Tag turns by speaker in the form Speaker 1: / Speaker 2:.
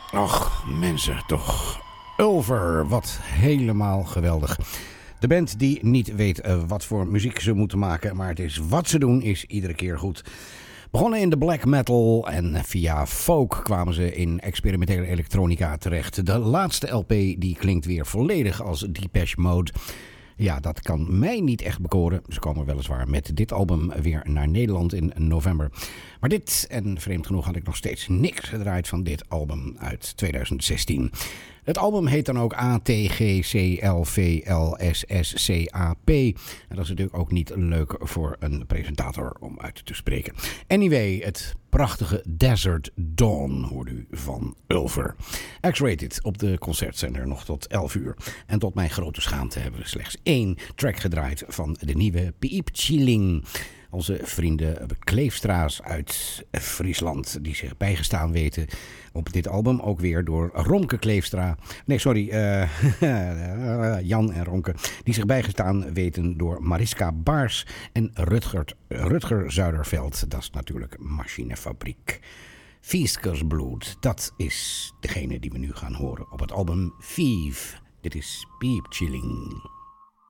Speaker 1: Och, mensen, toch. Ulver, wat helemaal geweldig. De band die niet weet wat voor muziek ze moeten maken, maar het is wat ze doen, is iedere keer goed. Begonnen in de black metal en via folk kwamen ze in experimentele elektronica terecht. De laatste LP die klinkt weer volledig als Depeche Mode. Ja, dat kan mij niet echt bekoren. Ze komen weliswaar met dit album weer naar Nederland in november. Maar dit, en vreemd genoeg had ik nog steeds niks gedraaid van dit album uit 2016. Het album heet dan ook ATGCLVLSSCAP. En dat is natuurlijk ook niet leuk voor een presentator om uit te spreken. Anyway, het prachtige Desert Dawn hoorde u van Ulver. X-Rated op de concertzender nog tot 11 uur. En tot mijn grote schaamte hebben we slechts 1 track gedraaid van de nieuwe Piep Chilling. Onze vrienden Kleefstra's uit Friesland, die zich bijgestaan weten op dit album. Ook weer door Romke Kleefstra. Nee, sorry, Jan en Romke. Die zich bijgestaan weten door Mariska Baars en Rutger Zuiderveld. Dat is natuurlijk Machinefabriek. Fieskersbloed, dat is degene die we nu gaan horen op het album Vive. Dit is Piep Chilling.